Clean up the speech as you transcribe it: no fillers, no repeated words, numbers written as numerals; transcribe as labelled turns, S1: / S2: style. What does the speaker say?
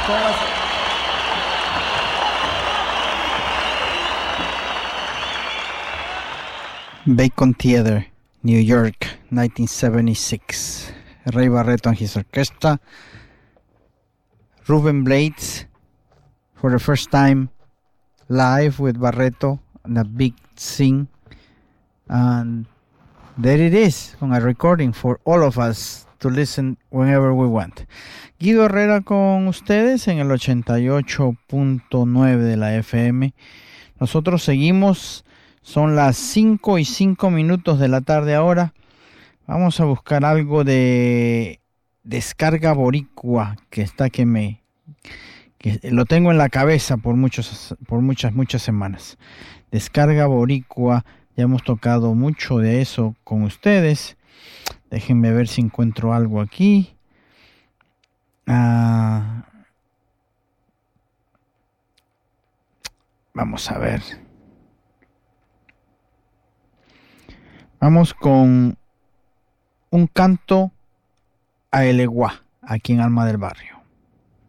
S1: Muchas gracias. Bacon Theater, New York, 1976. Ray Barretto and his orchestra. Ruben Blades, for the first time, live with Barretto on a big scene. And there it is, on a recording for all of us to listen whenever we want. Guido Herrera con ustedes en el 88.9 de la FM. Nosotros seguimos, son las 5:05 de la tarde ahora. Vamos a buscar algo de descarga boricua que lo tengo en la cabeza por muchas semanas. Descarga boricua, ya hemos tocado mucho de eso con ustedes. Déjenme ver si encuentro algo aquí. Vamos a ver. Vamos con un canto a Eleguá, aquí en Alma del Barrio.